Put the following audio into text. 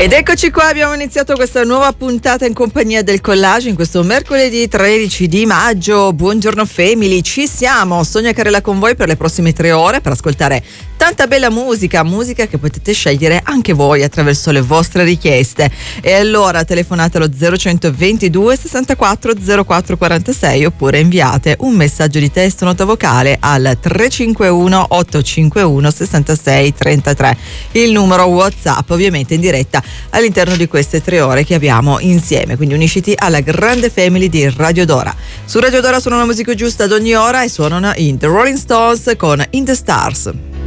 Ed eccoci qua, abbiamo iniziato questa nuova puntata in compagnia del Collage in questo mercoledì 13 di maggio. Buongiorno family, ci siamo. Sonia Carella con voi per le prossime 3 ore per ascoltare tanta bella musica che potete scegliere anche voi attraverso le vostre richieste. E allora telefonate allo 0122 64 04 46 oppure inviate un messaggio di testo nota vocale al 351 851 66 33, il numero WhatsApp, ovviamente in diretta all'interno di queste 3 ore che abbiamo insieme, quindi unisciti alla grande family di Radio Dora. Su Radio Dora suonano la musica giusta ad ogni ora e suonano in The Rolling Stones con In the Stars.